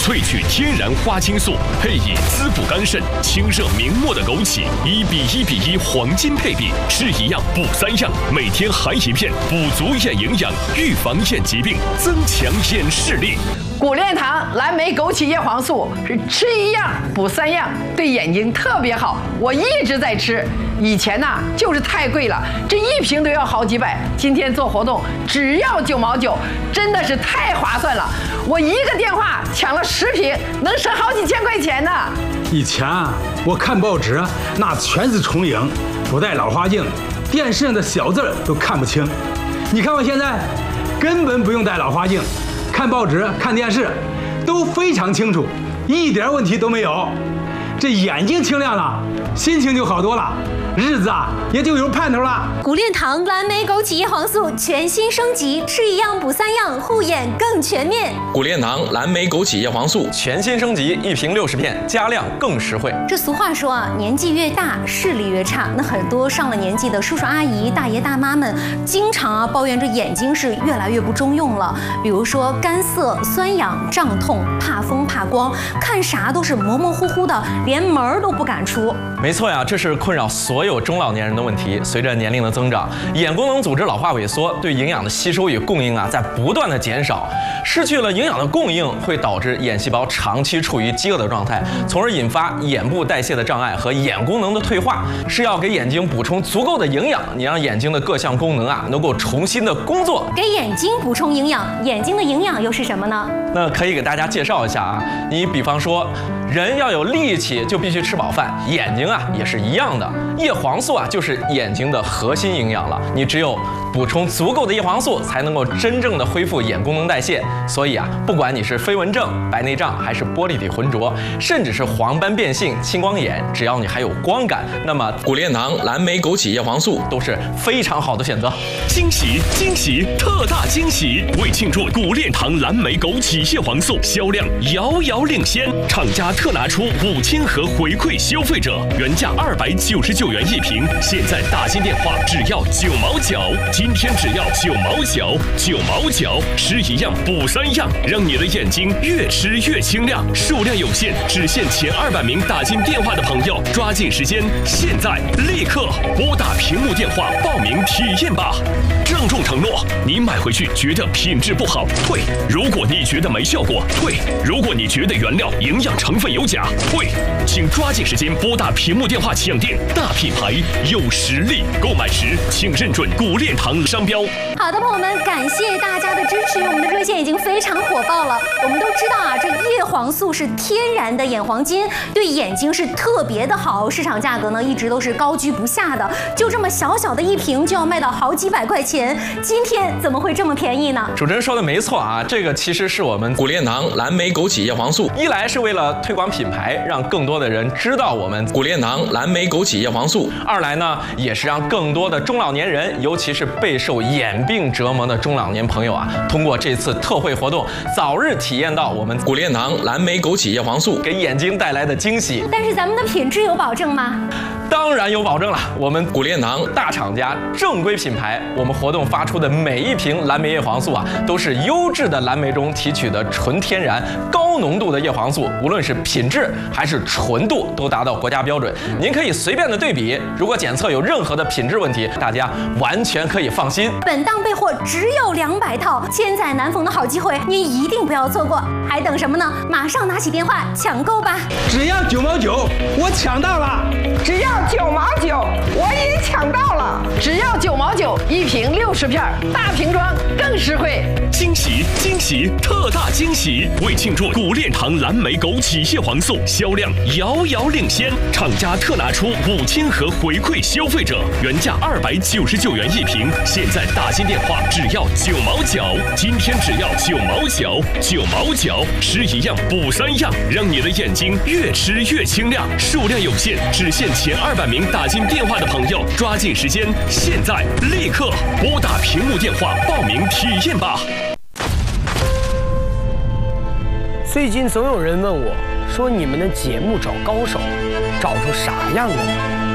萃取天然花青素，配以滋补肝肾、清热明目的枸杞，1:1:1黄金配比，吃一样补三样，每天含一片，补足眼营养，预防眼疾病，增强眼视力。 谷链堂蓝莓枸杞叶黄素是吃一样补三样，对眼睛特别好。我一直在吃，以前呐就是太贵了，这一瓶都要好几百。今天做活动只要9毛9，真的是太划算了。我一个电话抢了10瓶，能省好几千块钱呢。 以前啊，我看报纸那全是重影，不戴老花镜，电视上的小字都看不清。你看我现在，根本不用戴老花镜。看报纸、看电视都非常清楚，一点问题都没有。这眼睛清亮了，心情就好多了，日子啊也就有盼头了。 谷链堂蓝莓枸杞叶黄素全新升级，吃一样补三样，护眼更全面。 谷链堂蓝莓枸杞叶黄素全新升级，1瓶60片，加量更实惠。 这俗话说啊，年纪越大视力越差。那很多上了年纪的叔叔阿姨、大爷大妈们，经常抱怨这眼睛是越来越不中用了。比如说干涩、酸痒、胀痛、怕风怕光，看啥都是模模糊糊的，连门都不敢出。 没错呀，这是困扰所有中老年人的问题。随着年龄的增长，眼功能组织老化萎缩，对营养的吸收与供应啊在不断的减少。失去了营养的供应，会导致眼细胞长期处于饥饿的状态，从而引发眼部代谢的障碍和眼功能的退化。是要给眼睛补充足够的营养，你让眼睛的各项功能啊能够重新的工作。 给眼睛补充营养，眼睛的营养又是什么呢？ 那可以给大家介绍一下啊，你比方说，人要有力气就必须吃饱饭，眼睛啊也是一样的。叶黄素啊就是眼睛的核心营养了，你只有补充足够的叶黄素，才能够真正的恢复眼功能代谢。所以啊，不管你是飞蚊症、白内障，还是玻璃体浑浊，甚至是黄斑变性、青光眼，只要你还有光感，那么谷链堂蓝莓枸杞叶黄素都是非常好的选择。 惊喜惊喜特大惊喜！为庆祝谷链堂蓝莓枸杞叶黄素销量遥遥领先，厂家特拿出5000盒回馈消费者，原价299元1瓶，现在打进电话只要9毛9，今天只要9毛9，9毛9，吃一样补三样，让你的眼睛越吃越清亮。数量有限，只限前200名打进电话的朋友，抓紧时间，现在立刻拨打屏幕电话报名体验吧。郑重承诺，你买回去觉得品质不好退，如果你觉得没效果退，如果你觉得原料营养成分有假退，请抓紧时间拨打屏幕电话抢订。大品牌有实力，购买时请认准谷链堂商标。 好的，朋友们，感谢大家的支持，我们的热线已经非常火爆了。我们都知道啊，这叶黄素是天然的眼黄金，对眼睛是特别的好，市场价格呢一直都是高居不下的，就这么小小的1瓶就要卖到好几百块钱，今天怎么会这么便宜呢？ 主持人说的没错啊，这个其实是我们谷链堂蓝莓枸杞叶黄素， 一来是为了推广品牌，让更多的人知道我们谷链堂蓝莓枸杞叶黄素； 二来呢，也是让更多的中老年人，尤其是备受眼病折磨的中老年朋友啊，通过这次特惠活动，早日体验到我们谷链堂蓝莓枸杞叶黄素给眼睛带来的惊喜。 但是咱们的品质有保证吗？ 当然有保证了，我们谷链堂大厂家正规品牌，我们活动发出的每1瓶蓝莓叶黄素啊，都是优质的蓝莓中提取的纯天然高浓度的叶黄素，无论是品质还是纯度都达到国家标准。您可以随便的对比，如果检测有任何的品质问题，大家完全可以放心。 本档备货只有200套，千载难逢的好机会，您一定不要错过，还等什么呢？马上拿起电话抢购吧！ 只要9毛9，我抢到了！ 只要9毛9，我也抢到了！只要9毛9，1瓶60片，大瓶装更实惠。 惊喜惊喜特大惊喜！为庆祝谷链堂蓝莓枸杞叶黄素销量遥遥领先，厂家特拿出5000盒回馈消费者，原价299元1瓶，现在打进电话只要9毛9，今天只要9毛9，9毛9，吃一样补三样，让你的眼睛越吃越清亮。数量有限，只限前200名打进电话的朋友，抓紧时间，现在立刻拨打屏幕电话报名体验吧。 最近总有人问我，说你们的节目找高手，找出啥样的？